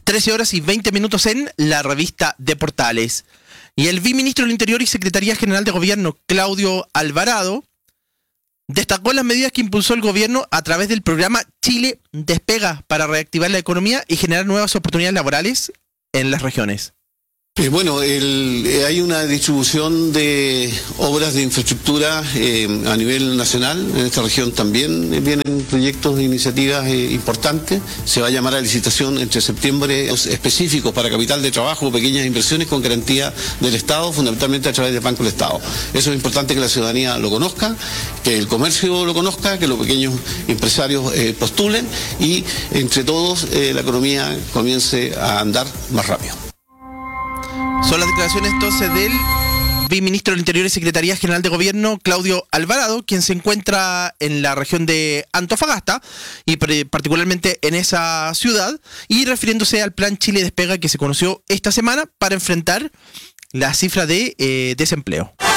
13:20 en la revista de Portales. Y el viceministro del Interior y Secretaría General de Gobierno, Claudio Alvarado, destacó las medidas que impulsó el gobierno a través del programa Chile Despega para reactivar la economía y generar nuevas oportunidades laborales en las regiones. Bueno, hay una distribución de obras de infraestructura a nivel nacional. En esta región también vienen proyectos e iniciativas importantes. Se va a llamar a licitación entre septiembre específicos para capital de trabajo, pequeñas inversiones con garantía del Estado, fundamentalmente a través del Banco del Estado. Eso es importante que la ciudadanía lo conozca, que el comercio lo conozca, que los pequeños empresarios postulen y entre todos la economía comience a andar más rápido. Son las declaraciones entonces del viceministro del Interior y Secretaría General de Gobierno, Claudio Alvarado, quien se encuentra en la región de Antofagasta y particularmente en esa ciudad, y refiriéndose al plan Chile Despega que se conoció esta semana para enfrentar la cifra de desempleo.